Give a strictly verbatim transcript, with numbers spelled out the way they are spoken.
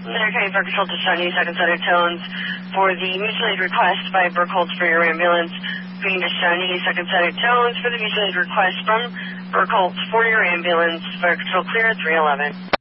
Center County Fire Control to Shawnee, second set of tones for the mutual aid request by Burkholz for your ambulance. Being to Shawnee, second set of tones for the mutual aid request from Burkholz for your ambulance. Fire Control clear at three eleven.